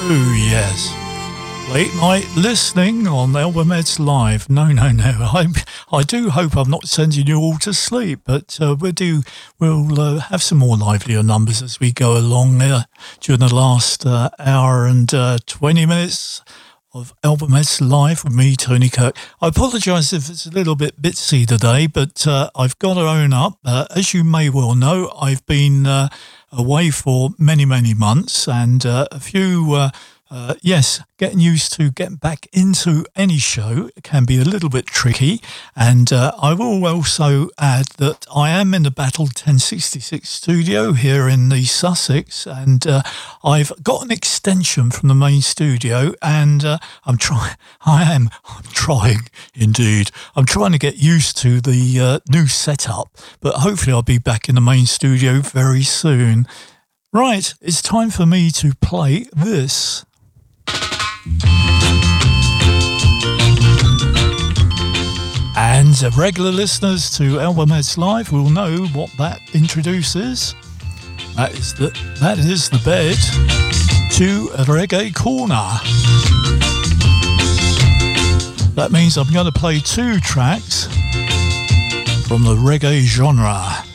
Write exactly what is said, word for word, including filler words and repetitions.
Oh, yes. Late night listening on Albumheads Live. No, no, no. I I do hope I'm not sending you all to sleep, but uh, we'll do. We'll uh, have some more livelier numbers as we go along uh, during the last uh, hour and uh, twenty minutes of Albumheads Live with me, Tony Kirk. I apologise if it's a little bit bitsy today, but uh, I've got to own up. Uh, as you may well know, I've been uh, away for many, many months, and uh, a few. Uh, Uh, yes, getting used to getting back into any show can be a little bit tricky. And uh, I will also add that I am in the Battle ten sixty-six studio here in the Sussex, and uh, I've got an extension from the main studio, and uh, I'm trying, I am, I'm trying indeed. I'm trying to get used to the uh, new setup, but hopefully I'll be back in the main studio very soon. Right, it's time for me to play this. And uh, regular listeners to Albumheads Live will know what that introduces. That is the that is the bed to a reggae corner. That means I'm going to play two tracks from the reggae genre.